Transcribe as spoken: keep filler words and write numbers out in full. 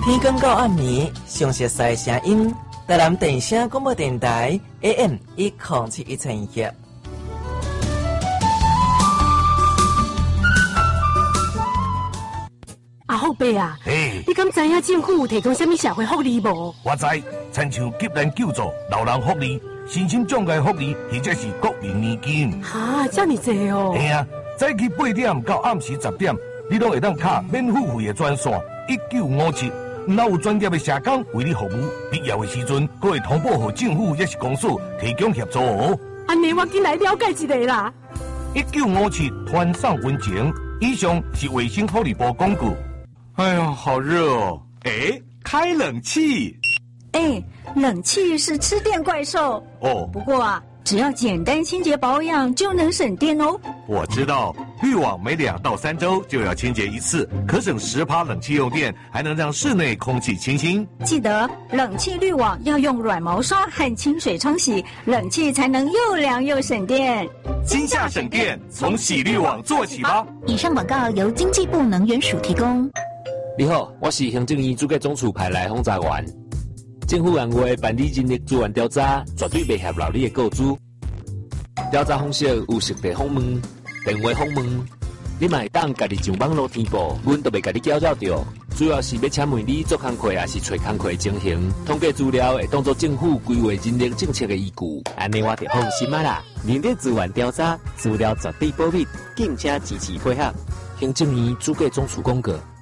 天光到暗暝，详细赛声音，台南电声广播电台 A M 一零七一千赫。 阿后伯啊， 嘿， 你敢知影政府有提供什么社会福利无？ 我知，亲像急难救助、老人福利、身心障碍福利，或者是国民年金。 哈，这么济哦！ 嘿啊，早起八点到暗时十点，你拢会当卡免付费的专线一九五七。若有专业的社工为你服务，必要的时阵，还会通报给政府也是公司提供协助哦。 安尼我进来了解一下啦。 一九五七团上温情，以上是卫生福利部广告。哎呀，好热哦！ 哎，开冷气。 哎，冷气是吃电怪兽哦。 不过啊，只要简单清洁保养就能省电哦。 我知道，滤网每两到三周就要清洁一次，可省十趴冷气用电，还能让室内空气清新。 记得冷气滤网要用软毛刷和清水冲洗，冷气才能又凉又省电。 今夏省电，从洗滤网做起吧。 以上广告由经济部能源署提供。 你好，我是行政院主计总处派来轰炸员。政府按话办理人力资源调查，绝对袂泄露你的个资。调查方式有实地访问、电话访问，你嘛会当家己上网络填报，阮都袂甲你搅扰着。主要是要请问你做工课也是找工课的情形，统计资料会当作政府规划人力政策的依据。安尼我就放心啊啦。人力资源调查资料绝对保密，敬请支持配合。行政院主计总处公告。